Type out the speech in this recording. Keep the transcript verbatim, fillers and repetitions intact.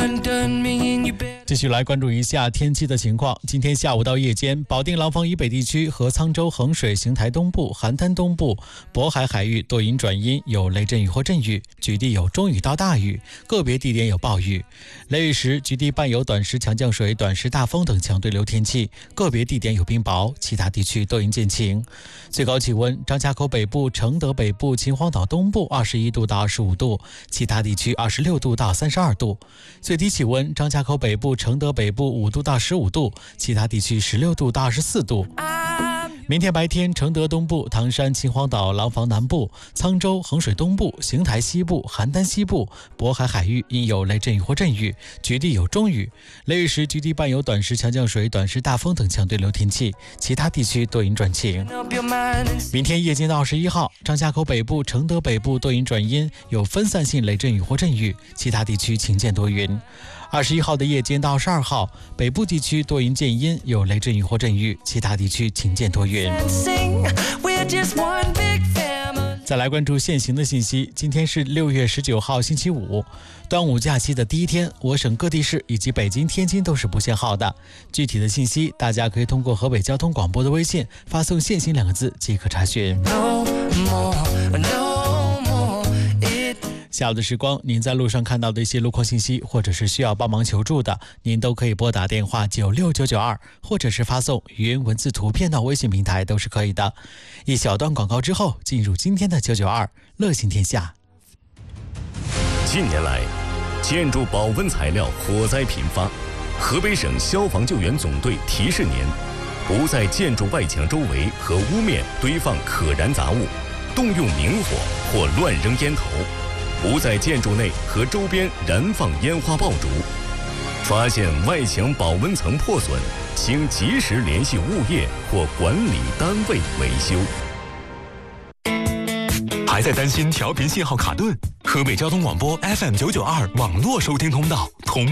继续来关注一下天气的情况。今天下午到夜间，保定廊坊以北地区和沧州、衡水、邢台东部、邯郸东部、渤海海域多云转阴，有雷阵雨或阵雨，局地有中雨到大雨，个别地点有暴雨。雷雨时，局地伴有短时强降水、短时大风等强对流天气，个别地点有冰雹，其他地区多云见晴。最高气温：张家口北部、承德北部、秦皇岛东部二十一度到二十五度，其他地区二十六度到三十二度。最低气温：张家口北部、承德北部五度到十五度，其他地区十六度到二十四度。明天白天，承德东部、唐山、秦皇岛、廊坊南部、沧州、衡水东部、邢台西部、邯郸西部、渤海海域因有雷阵雨或阵雨，局地有中雨。雷雨时，局地伴有短时强降水、短时大风等强对流天气，其他地区多云转晴。明天夜间到二十一号，张家口北部、承德北部多云转阴，有分散性雷阵雨或阵雨，其他地区晴间多云。二十一号的夜间到二十二号，北部地区多云见阴，有雷阵雨或阵雨，其他地区晴间多云。再来关注现行的信息。今天是六月十九号星期五，端午假期的第一天，我省各地市以及北京、天津都是不限号的。具体的信息大家可以通过河北交通广播的微信发送限行两个字即可查询。No more, no more, it... 下午的时光，您在路上看到的一些路况信息，或者是需要帮忙求助的，您都可以拨打电话九六九九二，或者是发送语音、文字、图片到微信平台都是可以的。一小段广告之后，进入今天的九九二乐行天下。 近年来，建筑保温材料火灾频发，河北省消防救援总队提示您，不在建筑外墙周围和屋面堆放可燃杂物，动用明火或乱扔烟头，不在建筑内和周边燃放烟花爆竹。发现外墙保温层破损，请及时联系物业或管理单位维修。 还在担心调频信号卡顿？河北交通广播 F M 九九二网络收听通道同